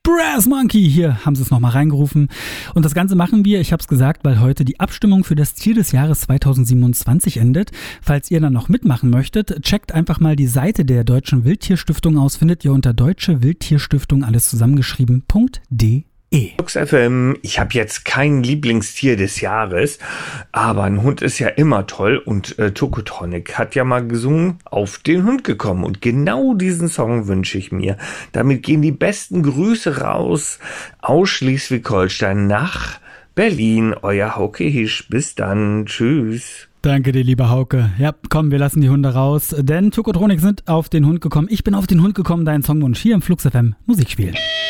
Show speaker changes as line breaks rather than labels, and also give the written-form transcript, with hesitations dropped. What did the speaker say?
Brass Monkey, hier haben sie es nochmal reingerufen. Und das Ganze machen wir, ich habe es gesagt, weil heute die Abstimmung für das Tier des Jahres 2027 endet. Falls ihr dann noch mitmachen möchtet, checkt einfach mal die Seite der Deutschen Wildtierstiftung aus, findet ihr unter Deutsche Wildtierstiftung, alles zusammengeschrieben.de.
Flux FM, ich habe jetzt kein Lieblingstier des Jahres, aber ein Hund ist ja immer toll und Tokotronic hat ja mal gesungen, auf den Hund gekommen und genau diesen Song wünsche ich mir. Damit gehen die besten Grüße raus aus Schleswig-Holstein nach Berlin. Euer Hauke Hisch, bis dann, tschüss.
Danke dir, lieber Hauke. Ja, komm, wir lassen die Hunde raus, denn Tokotronic sind auf den Hund gekommen. Ich bin auf den Hund gekommen, dein Songwunsch hier im Flux FM Musikspiel.